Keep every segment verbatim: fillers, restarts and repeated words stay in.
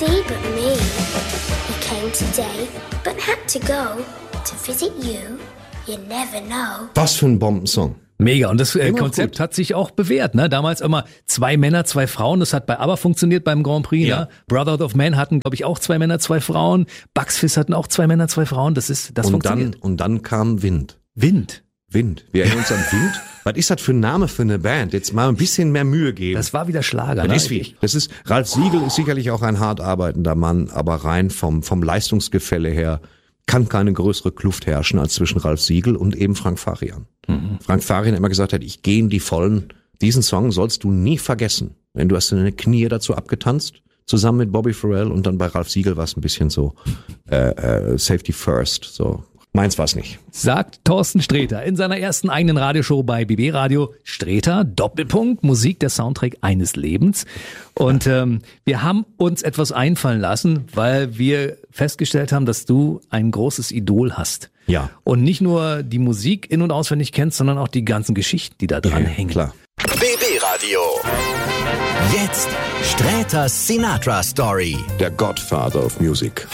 nobody but me. He came today, but had to go to visit you. You never know. Was für ein Bombensong. Mega. Und das äh, Konzept gut. Hat sich auch bewährt. Ne? Damals immer zwei Männer, zwei Frauen. Das hat bei ABBA funktioniert beim Grand Prix. Ja. Ne? Brotherhood of Man hatten, glaube ich, auch zwei Männer, zwei Frauen. Bucks Fizz hatten auch zwei Männer, zwei Frauen. Das ist, das und funktioniert. Dann, und dann kam Wind. Wind? Wind. Wir erinnern uns an Wind. Was ist das für ein Name für eine Band? Jetzt mal ein bisschen mehr Mühe geben. Das war wieder Schlager. Das ne? ist wie. Das ist, Ralf Siegel ist sicherlich auch ein hart arbeitender Mann, aber rein vom, vom Leistungsgefälle her kann keine größere Kluft herrschen als zwischen Ralf Siegel und eben Frank Farian. Mhm. Frank Farian immer gesagt hat, ich gehe in die Vollen. Diesen Song sollst du nie vergessen. Wenn du hast deine Knie dazu abgetanzt, zusammen mit Bobby Farrell, und dann bei Ralf Siegel war es ein bisschen so äh, äh, Safety First, so. Meins war's nicht. Sagt Thorsten Sträter in seiner ersten eigenen Radioshow bei B B Radio. Sträter, Doppelpunkt, Musik, der Soundtrack eines Lebens. Und ähm, wir haben uns etwas einfallen lassen, weil wir festgestellt haben, dass du ein großes Idol hast. Ja. Und nicht nur die Musik in- und auswendig kennst, sondern auch die ganzen Geschichten, die da dran ja, hängen. Klar. B B Radio. Jetzt Sträters Sinatra Story. Der Godfather of Music.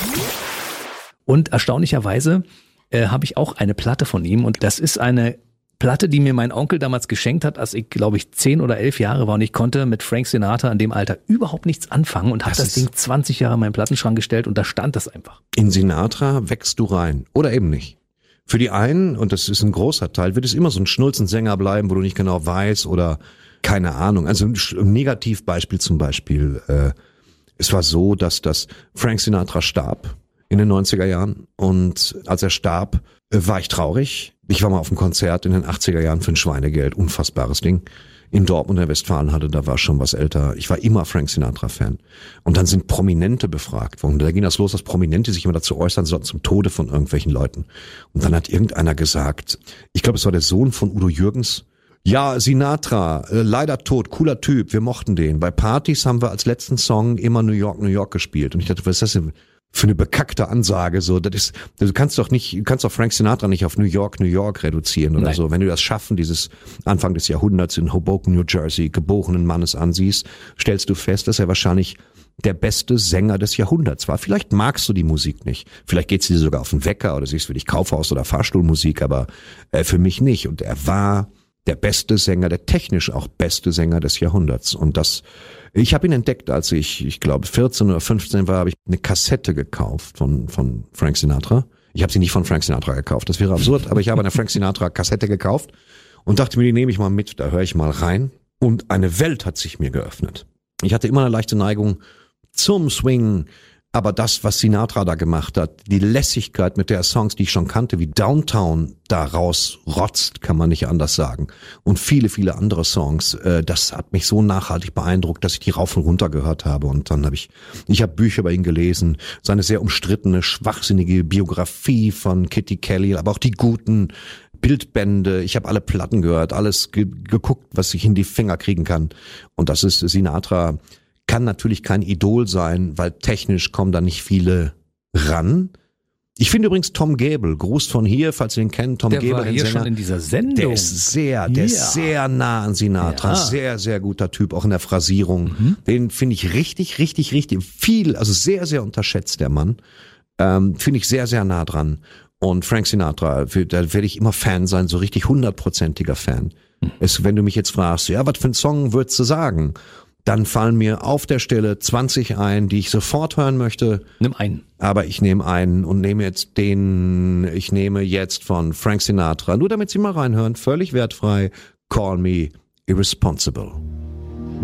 Und erstaunlicherweise äh, habe ich auch eine Platte von ihm, und das ist eine Platte, die mir mein Onkel damals geschenkt hat, als ich, glaube ich, zehn oder elf Jahre war, und ich konnte mit Frank Sinatra in dem Alter überhaupt nichts anfangen und habe das, das Ding zwanzig Jahre in meinen Plattenschrank gestellt, und da stand das einfach. In Sinatra wächst du rein. Oder eben nicht. Für die einen, und das ist ein großer Teil, wird es immer so ein Schnulzensänger bleiben, wo du nicht genau weißt oder keine Ahnung. Also ein Negativbeispiel zum Beispiel. Äh, es war so, dass das Frank Sinatra starb in den neunziger Jahren, und als er starb, äh, war ich traurig. Ich war mal auf einem Konzert in den achtziger Jahren für ein Schweinegeld, unfassbares Ding, in Dortmund in der Westfalenhalle, da war schon was älter. Ich war immer Frank Sinatra-Fan. Und dann sind Prominente befragt worden. Da ging das los, dass Prominente sich immer dazu äußern sollten zum Tode von irgendwelchen Leuten. Und dann hat irgendeiner gesagt, ich glaube, es war der Sohn von Udo Jürgens, ja, Sinatra, äh, leider tot, cooler Typ, wir mochten den. Bei Partys haben wir als letzten Song immer New York, New York gespielt. Und ich dachte, was ist das denn für eine bekackte Ansage? So, das ist, du kannst doch nicht, du kannst doch Frank Sinatra nicht auf New York, New York reduzieren oder Nein. so. Wenn du das Schaffen dieses Anfang des Jahrhunderts in Hoboken, New Jersey geborenen Mannes ansiehst, stellst du fest, dass er wahrscheinlich der beste Sänger des Jahrhunderts war. Vielleicht magst du die Musik nicht. Vielleicht geht's dir sogar auf den Wecker oder siehst für dich Kaufhaus- oder Fahrstuhlmusik, aber äh, für mich nicht. Und er war der beste Sänger, der technisch auch beste Sänger des Jahrhunderts. Und das, ich habe ihn entdeckt, als ich, ich glaube, vierzehn oder fünfzehn war, habe ich eine Kassette gekauft von von Frank Sinatra. Ich habe sie nicht von Frank Sinatra gekauft, das wäre absurd, aber ich habe eine Frank Sinatra Kassette gekauft und dachte mir, die nehme ich mal mit, da höre ich mal rein. Und eine Welt hat sich mir geöffnet. Ich hatte immer eine leichte Neigung zum Swing, aber das, was Sinatra da gemacht hat, die Lässigkeit, mit der Songs, die ich schon kannte, wie Downtown da rausrotzt, kann man nicht anders sagen. Und viele, viele andere Songs, äh, das hat mich so nachhaltig beeindruckt, dass ich die rauf und runter gehört habe. Und dann habe ich, ich habe Bücher über ihn gelesen, seine sehr umstrittene, schwachsinnige Biografie von Kitty Kelly, aber auch die guten Bildbände. Ich habe alle Platten gehört, alles ge- geguckt, was ich in die Finger kriegen kann. Und das ist Sinatra. Kann natürlich kein Idol sein, weil technisch kommen da nicht viele ran. Ich finde übrigens Tom Gable, Gruß von hier, falls ihr ihn kennt, Tom der Gable, war hier Sänger, schon in dieser Sendung. der ist sehr, der ja. ist sehr nah an Sinatra, ja. sehr, sehr guter Typ, auch in der Phrasierung. Mhm. Den finde ich richtig, richtig, richtig viel, also sehr, sehr unterschätzt, der Mann. Ähm, finde ich sehr, sehr nah dran. Und Frank Sinatra, da werde ich immer Fan sein, so richtig hundertprozentiger Fan. Mhm. Es, wenn du mich jetzt fragst, ja, was für einen Song würdest du sagen? Dann fallen mir auf der Stelle zwanzig ein, die ich sofort hören möchte. Nimm einen. Aber ich nehme einen und nehme jetzt den, ich nehme jetzt von Frank Sinatra, nur damit Sie mal reinhören, völlig wertfrei, Call Me Irresponsible.